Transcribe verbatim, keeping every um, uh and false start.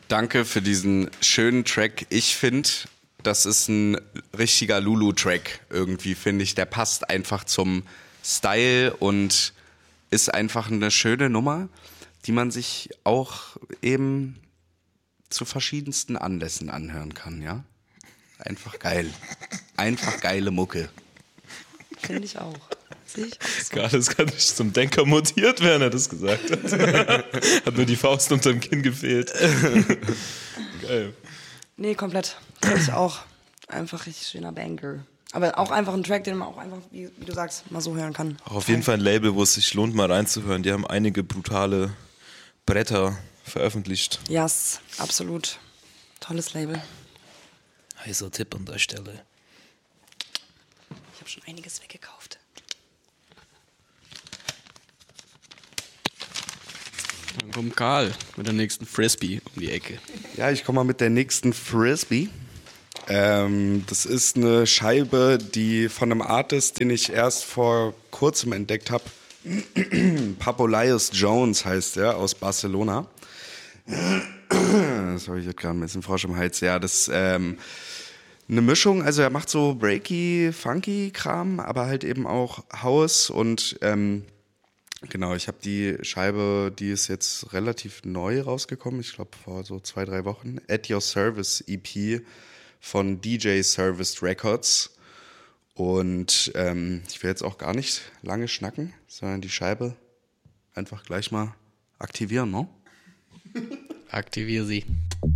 Danke für diesen schönen Track. Ich finde, das ist ein richtiger Lulu-Track irgendwie, finde ich. Der passt einfach zum Style und ist einfach eine schöne Nummer, die man sich auch eben zu verschiedensten Anlässen anhören kann, ja? Einfach geil. Einfach geile Mucke. Finde ich auch. Sehe ich auch so. Gerade das kann nicht zum Denker mutiert werden, er das gesagt hat. Hat nur die Faust unterm Kinn gefehlt. Geil. Nee, komplett. Finde ich auch. Einfach richtig schöner Banger. Aber auch einfach ein Track, den man auch einfach, wie, wie du sagst, mal so hören kann. Auch auf jeden Fall ein Label, wo es sich lohnt, mal reinzuhören. Die haben einige brutale Bretter veröffentlicht. Ja, yes, absolut. Tolles Label. Heißer Tipp an der Stelle. Ich habe schon einiges weggekauft. Dann kommt Karl mit der nächsten Frisbee um die Ecke. Ja, ich komme mal mit der nächsten Frisbee. Ähm, das ist eine Scheibe, die von einem Artist, den ich erst vor kurzem entdeckt habe. Papoulius Jones heißt er, aus Barcelona. Das habe ich jetzt gerade ein bisschen Frosch im Hals. Ja, das ist ähm, eine Mischung. Also er macht so breaky, funky Kram, aber halt eben auch House. Und ähm, genau, ich habe die Scheibe, die ist jetzt relativ neu rausgekommen. Ich glaube vor so zwei, drei Wochen. At Your Service E P von D J Service Records. Und ähm, ich will jetzt auch gar nicht lange schnacken, sondern die Scheibe einfach gleich mal aktivieren, ne? Aktivier sie.